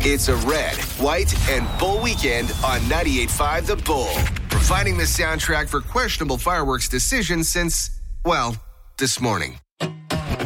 It's a red, white, and bull weekend on 98.5 The Bull, providing the soundtrack for questionable fireworks decisions since, well, this morning.